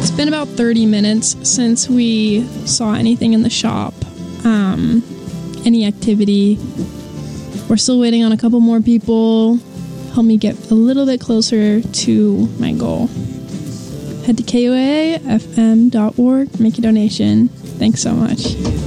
It's been about 30 minutes since we saw anything in the shop, any activity. We're still waiting on a couple more people. Help me get a little bit closer to my goal. Head to KOAFM.org, make a donation. Thanks so much.